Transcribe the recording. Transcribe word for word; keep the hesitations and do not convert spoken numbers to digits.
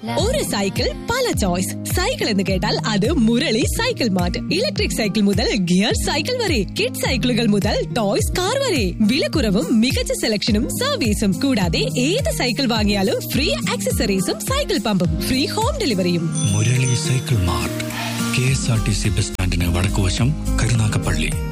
ഒരു സൈക്കിൾ പല choice. Cycle എന്ന് കേട്ടാൽ അത് Murali cycle mart. Electric cycle മുതൽ ഗിയർ സൈക്കിൾ വരെ, കിഡ് സൈക്കിളുകൾ മുതൽ ടോയ്സ് കാർ വരെ, വിലക്കുറവും മികച്ച സെലക്ഷനും സർവീസും. കൂടാതെ ഏത് cycle വാങ്ങിയാലും free ആക്സസറീസും cycle പമ്പും free home ഡെലിവറിയും. Murali cycle mart, K S R T C bus സ്റ്റാൻഡിന് വടക്കുവശം, കരുനാഗപ്പള്ളി.